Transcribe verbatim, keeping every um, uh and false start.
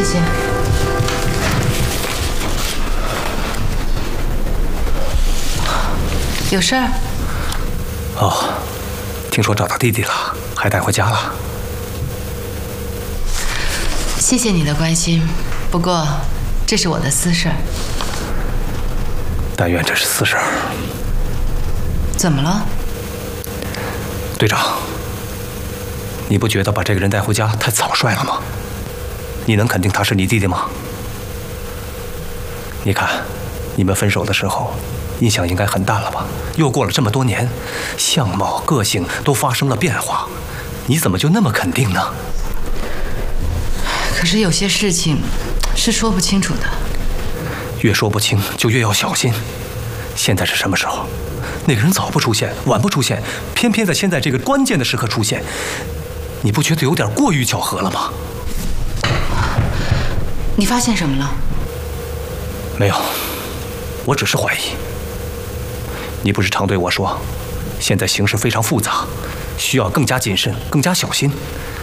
谢。有事儿？ 哦，听说找到弟弟了，还带回家了。 谢谢你的关心，不过这是我的私事儿。 但愿这是私事儿。 怎么了？ 队长，你不觉得把这个人带回家太草率了吗？你能肯定他是你弟弟吗？你看，你们分手的时候，印象应该很淡了吧？又过了这么多年，相貌、个性都发生了变化，你怎么就那么肯定呢？ 可是有些事情是说不清楚的。 越说不清就越要小心。现在是什么时候？那个人早不出现，晚不出现，偏偏在现在这个关键的时刻出现，你不觉得有点过于巧合了吗？ 你发现什么了？ 没有，我只是怀疑。你不是常对我说，现在形势非常复杂，需要更加谨慎，更加小心。